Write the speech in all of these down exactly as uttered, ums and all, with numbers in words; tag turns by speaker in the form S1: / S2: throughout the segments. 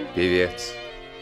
S1: Певец.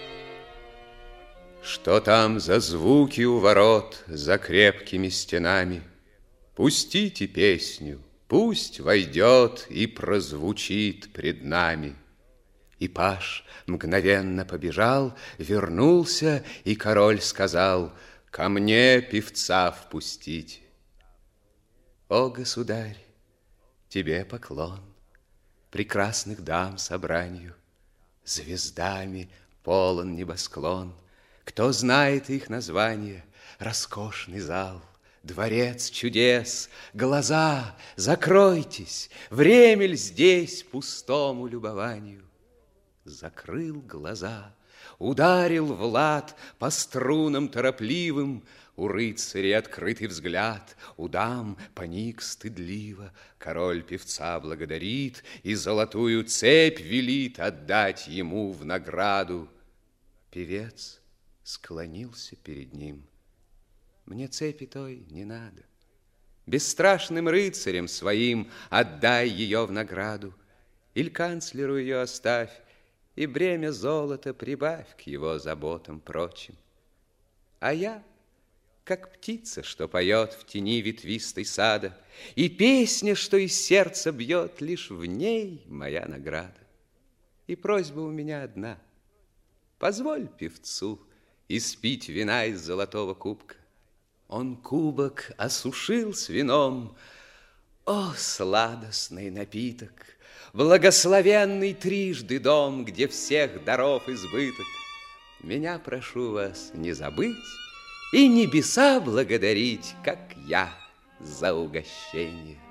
S1: Что там за звуки у ворот, за крепкими стенами? Пустите песню, пусть войдет и прозвучит пред нами. И паж мгновенно побежал, вернулся, и король сказал: ко мне певца впустите. О, государь, тебе поклон, прекрасных дам собранию, звездами полон небосклон. Кто знает их название? Роскошный зал, дворец чудес, глаза, закройтесь, время ль здесь пустому любованию? Закрыл глаза, ударил в лад по струнам торопливым. У рыцарей открытый взгляд, у дам паник стыдливо. Король певца благодарит и золотую цепь велит отдать ему в награду. Певец склонился перед ним. Мне цепи той не надо. Бесстрашным рыцарям своим отдай ее в награду. Иль канцлеру ее оставь, и бремя золота прибавь к его заботам прочим. А я, как птица, что поет в тени ветвистой сада, и песня, что из сердца бьет, лишь в ней моя награда. И просьба у меня одна: позволь певцу испить вина из золотого кубка. Он кубок осушил с вином. О, сладостный напиток! Благословенный трижды дом, где всех даров избыток. Меня прошу вас не забыть и небеса благодарить, как я, за угощение.